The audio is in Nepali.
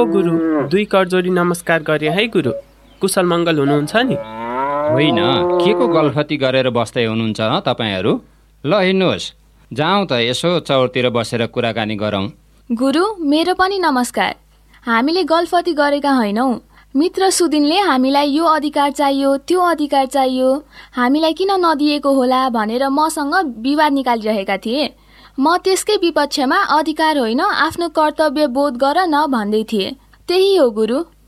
गुरु, 2 करजोडी नमस्कार गरे है गुरु। कुशल मङ्गल हुनुहुन्छ नि? होइन, के को गल्फती गरेर बस्दै हुनुहुन्छ तपाईँहरू? ल हिँड्नुहोस्, जाउँ त यसो चौरतिर बसेर कुराकानी गरौँ। गुरु, मेरो पनि नमस्कार। हामीले गल्फती गरेका होइनौँ। मित्र सुदिनले हामीलाई यो अधिकार चाहियो, त्यो अधिकार चाहियो, हामीलाई किन नदिएको होला भनेर मसँग विवाद निकालिरहेका थिए। म त्यसकै विपक्षमा अधिकार होइन आफ्नो कर्तव्य बोध गर न भन्दै थिएँ। त्यही हो गुरु।